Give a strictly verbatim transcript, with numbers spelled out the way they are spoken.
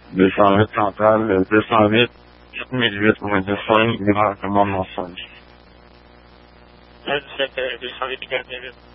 deux cents mètres central, deux cent huit, quatre mille huit, on va dire cinq, grand commande mensuel. Un dix-sept, deux cent huit, quatre mille huit.